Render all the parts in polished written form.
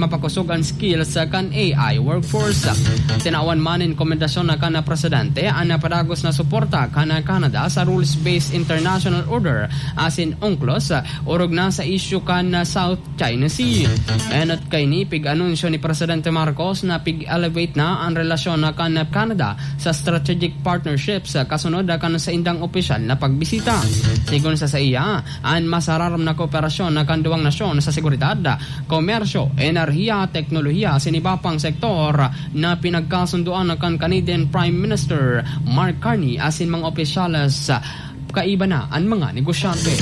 mapakusog ang skills kan AI workforce. Tinawan man in komendasyon na kana presidente ang napadagos na suporta kana Canada sa rules-based international order asin UNCLOS urog na sa issue kan South China Sea. At kay ni pig-anunsyo ni Presidente Marcos na pig-elevate na ang relasyon na kan Canada sa strategic partnerships kasunod kan sa indang opisyal na pagbisita. Sigon sa iya, ang masararam na kooperasyon na kan duwang nasyon sa seguridad, komersyo, enerhiya, teknolohiya, sinibapang sektor na pinagkasunduan kan Canadian Prime Minister Mark Carney asin mga opisyales kaiba na ang mga negosyante.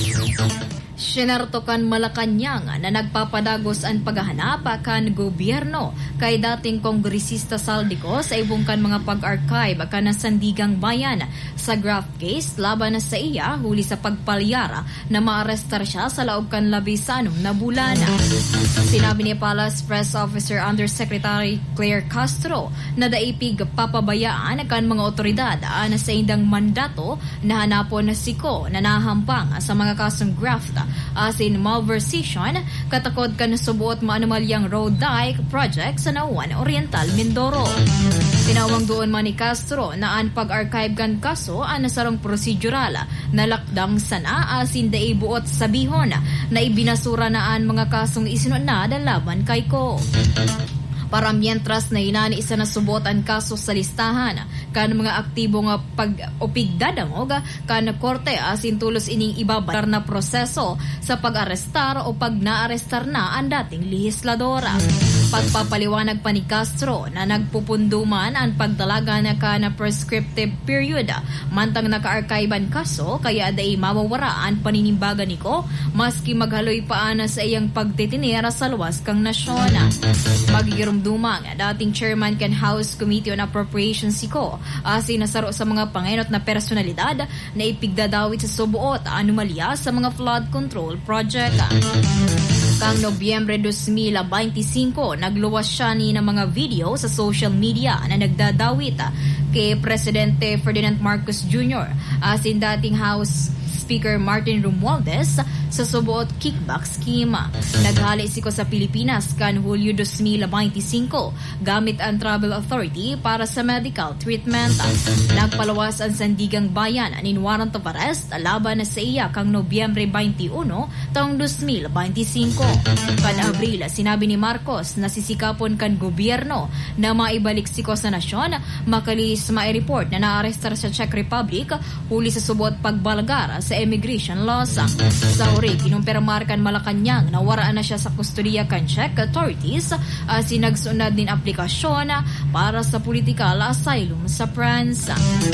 Sinertokan Malacanang na nagpapadagos ang paghahanap kan gobyerno kay dating kongresista Saldico sa ibungkan mga pag-archive kan Sandigang Bayan sa graft case laban sa iya huli sa pagpalyara na maarestar siya sa laog kan labisanong na bulan. Sinabi ni Palace Press Officer Undersecretary Claire Castro na daipig papabayaan kan mga otoridad na sa indang mandato na hanapon na siko na nahampang sa mga kasong graft asin malversation katakod kan subuot maanumalyang road dike project sa Nauan Oriental, Mindoro. Tinawang doon man ni Castro na ang pag-archive kan kaso ang nasarong prosedural na lakdang sana asin daibuot sabihon na ibinasura na ang mga kasong isinod na laban kay ko. Para mientras na inani isa na subot ang kaso sa listahan kan mga aktibo nga pag-opigdadangog kan korte asin tulos ining ibabatar na proseso sa pag-arestar o pag naarestar na ang dating lehisladora. Pagpapaliwanag pa ni Castro na nagpupunduman ang pagdalaga na ka na prescriptive period mantang naka-archivean kaso kaya day mawawara ang paninimbaga niko maski maghaloy paana sa iyang pagtitinira sa luwas kang nasyon. Dumang, dating chairman kan House Committee on Appropriations siko asin nasaro sa mga pangenot na personalidad na ipigdadawit sa subuot anomalya sa mga flood control project. Kang Nobyembre 2025, nagluwas siya ni ng mga video sa social media na nagdadawit kay Presidente Ferdinand Marcos Jr. asin dating House Speaker Martin Romualdez sa subuot kickback scheme. Naghali siko sa Pilipinas kan Hulyo 2025 gamit ang Travel Authority para sa medical treatment. Nagpalawas ang Sandigang Bayan anin warrant of arrest laban na sa iya kang Nobyembre 21 taong 2025. Kan Abril, sinabi ni Marcos na sisikapon kan gobyerno na maibalik siko sa nasyon makalis ma-report na naarestar sa Czech Republic huli sa subuot pagbalgar sa immigration laws. Sa uri, kinumpirmar kan Malacanang na waraan na siya sa kustodiya kan Czech authorities sinagsunod din aplikasyon para sa political asylum sa France.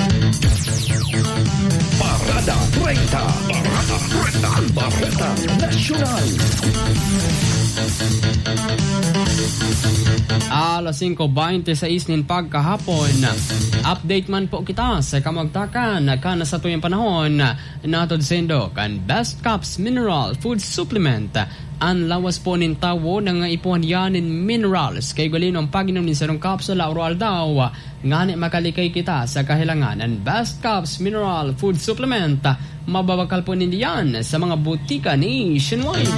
Parada 30, Parada Nacional. Alas 5:26 nin pagkahapon. Update man po kita sa kamagtakan kana sa tuyong panahon natod sendo kan Best Cups Mineral Food Supplement. Ang lawas po nin tawo ng ipuan yanin minerals kay galinong paginom ni sarong kapsula oral daw ngani makalikay kita sa kahilangan ng Best Cups Mineral Food Supplement. Mababakal po nindiyan sa mga butika nationwide.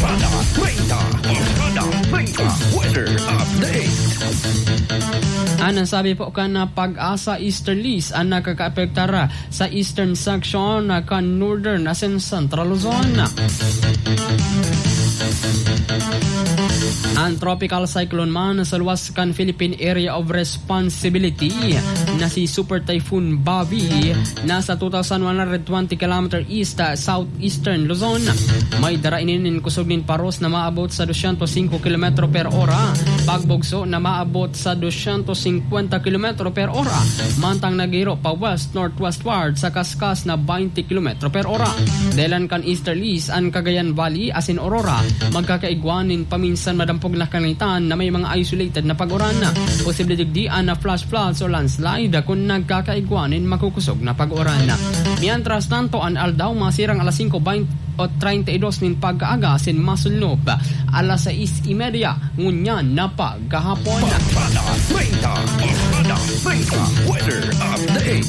Weather update. Anong sabi po ka na pag-asa easterlies ang nakaka-apektara sa eastern section kan northern asin central Luzon. Ang tropical cyclone man sa luwas kan Philippine Area of Responsibility na si Super Typhoon Bobby nasa 2,120 km east southeastern Luzon. May darainin kusog nin paros na maabot sa 205 km per ora. Pagbugso na maabot sa 250 km per ora. Mantang nagiro pa west-northwestward sa kaskas na 20 km per ora. Delan kan easterlies ang Cagayan Valley asin Aurora magkakaigwanin paminsan madampog na kanitan na may mga isolated na pag-uran na. Posible digdian na flash floods o landslide kung nagkakaigwanin makukusog na pag-uran na. Mientras tanto, ang aldaw masirang alas 5:32 nin pagkaaga sin masulnop alas 6:30 ngunyan na pagkahapon. Weather update.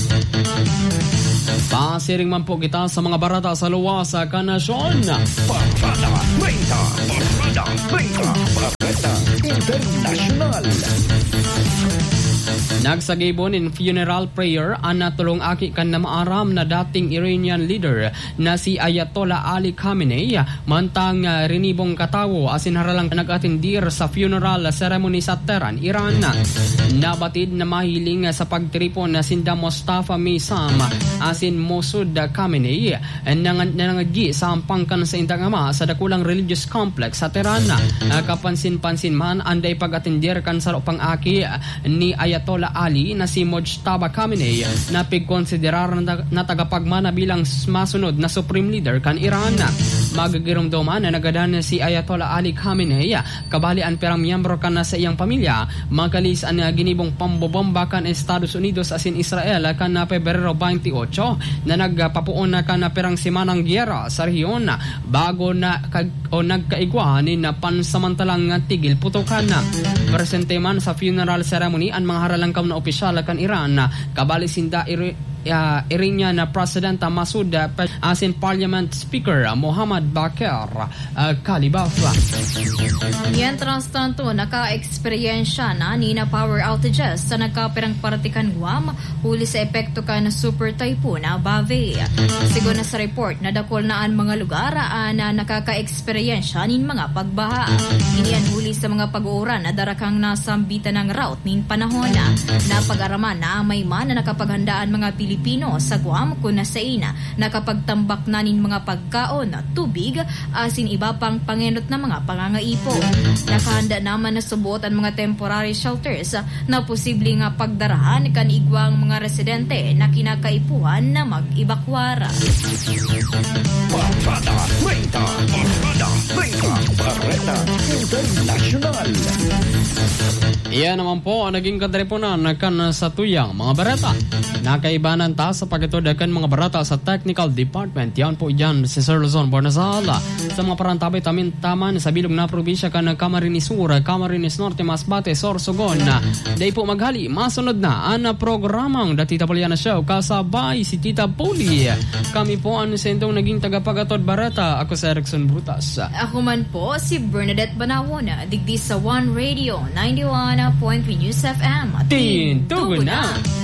Pasiring man po kita sa mga barata sa luwas sa kanasyon. Parada 30. Nagsagibon in funeral prayer ang natulong aki kan na maaram na dating Iranian leader na si Ayatollah Ali Khamenei mantang rinibong katawo asin haralang nag-atindir sa funeral ceremony sa Tehran, Iran. Nabatid na mahiling sa pagtripon na sinda Mustafa Meysam asin Mosud Khamenei nangagi sa ampangkan sa indang ama sa dakulang religious complex sa Tehran. Kapansin-pansin man anday pag-atindir kan sa upang aki ni Ayatollah Ali na si Mojtaba Khamenei na pigkonsiderar na tagapagmana bilang masunod na supreme leader kan Iran. Magagirumduman na nagadan si Ayatollah Ali Khamenei kabali ang perang miyembro kan sa iyang pamilya makalis ang ginibong pambobomba kan Estados Unidos asin Israel kan na Pebrero 28 na nagpapuon na kan perang simanang gyera sa rehiyon bago na nagkaigwanin na pansamantalang tigil putukan. Presente man sa funeral ceremony ang mga haralang na opisyal kan Iran kabali sinda Iranian na President Masoud asin Parliament Speaker Mohammad Bakir Kalibaf. Mientras tanto, naka-eksperyensya na ni na power outages sa nagkaperang partikan Guam huli sa epekto ka na super typhoon Bavi. Sigo na sa report na dakol na ang mga lugar na nakaka-eksperyensya nin mga pagbaha. Iniyan huli sa mga pag-uuran na darakang nasambitan ng route nin panahon na pag-araman na may man na nakapaghandaan mga Pilipino sa Guam kung nasaina nakapagtambak na nin mga pagkaon na tubig asin iba pang pangenot na mga pangangaipo. Nakahanda naman na subot ang mga temporary shelters na posibleng pagdarahan kan igwang mga residente na kinakaipuhan na mag-ibakwara. Barada 30 International. Iyan naman po ang naging kadreponan kan sa tuyang mga barata. Nakaibanan ta sa pagkatudakan mga barata sa technical department. Yan po dyan si Sir Luzon Bornazala. Sa mga parantabay taman sa bilog na probinsya kan Camarines Sur, Camarines Norte, Masbate, Sorsogon. Day po maghali, masunod na ang programang The Tita Poliana Show kasabay si Tita Poli. Kami po ang sentong naging tagapagatod barata. Ako si Erickson Brutas. Ako man po si Bernadette Banawona, digdi sa One Radio 91.3 News FM. Tintugo na!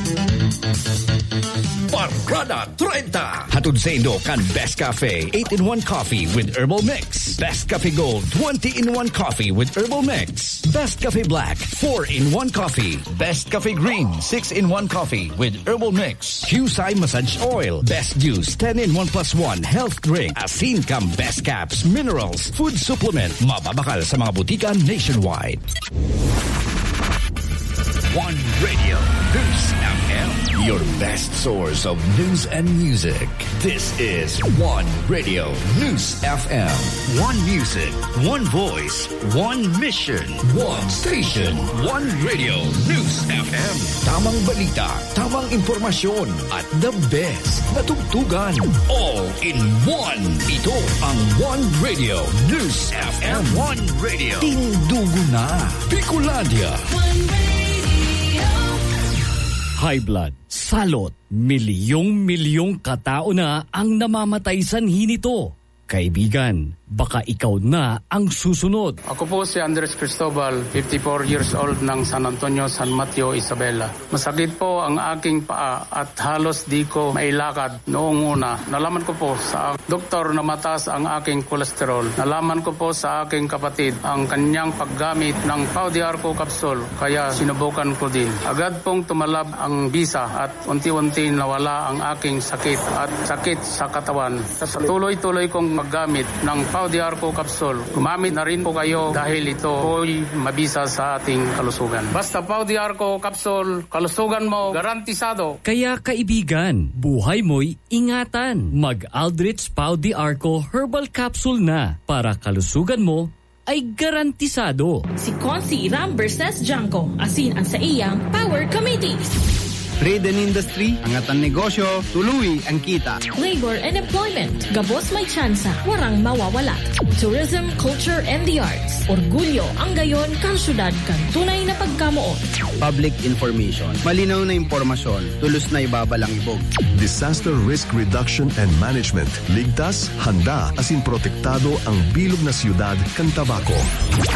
Barada 30. Hatod sa Indo kan Best Cafe 8-in-1 Coffee with Herbal Mix. Best Cafe Gold 20-in-1 Coffee with Herbal Mix. Best Cafe Black 4-in-1 Coffee. Best Cafe Green 6-in-1 Coffee with Herbal Mix. Husay Massage Oil. Best Juice 10-in-1+1 Health Drink. Asin Cam Best Caps Minerals Food Supplement. Mababakal sa mga butika nationwide. One Radio News FM, your best source of news and music. This is One Radio News FM. One music, one voice, one mission, one station. One Radio News FM. Tamang balita, tamang impormasyon, at the best na tugtugan. All in one. Ito ang One Radio News FM. One Radio. Tindugo na. Bicolandia. High blood, salot, milyong katao na ang namamatay sanhi nito. Kaibigan, baka ikaw na ang susunod. Ako po si Andres Cristobal, 54 years old ng San Antonio, San Mateo, Isabela. Masakit po ang aking paa at halos di ko mailakad noong una. Nalaman ko po sa doktor na mataas ang aking kolesterol. Nalaman ko po sa aking kapatid ang kanyang paggamit ng Pau de Arco capsule, kaya sinubukan ko din. Agad pong tumalab ang bisa at unti-unti nawala ang aking sakit at sakit sa katawan. Sa tuloy-tuloy kong maggamit ng Pau de Arco capsule. Gumamit na rin po kayo dahil ito po'y mabisa sa ating kalusugan. Basta Pau de Arco capsule, kalusugan mo garantisado. Kaya kaibigan, buhay mo'y ingatan. Mag-Aldrich Pau de Arco Herbal Capsule na para kalusugan mo ay garantisado. Si Consi Ram versus Janko, asin ang sa iyang Power Committee. Trade and industry, angatan negosyo, tuluy ang kita. Labor and employment, gabos may tsansa, warang mawawala. Tourism, culture and the arts, orgulyo ang gayon kang syudad kang tunay na pagkamuot. Public information, malinaw na impormasyon, tulos na ibabalang ibog. Disaster Risk Reduction and Management, ligtas, handa, asin protektado ang bilog na siyudad kang Tabaco.